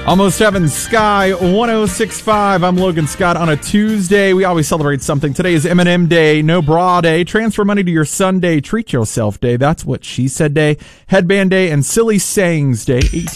Almost Heaven Sky 1065. I'm Logan Scott on a Tuesday. We always celebrate something. Today is M&M Day, No Bra Day, Transfer Money to Your Sunday, Treat Yourself Day, That's What She Said Day, Headband Day, and Silly Sayings Day. 18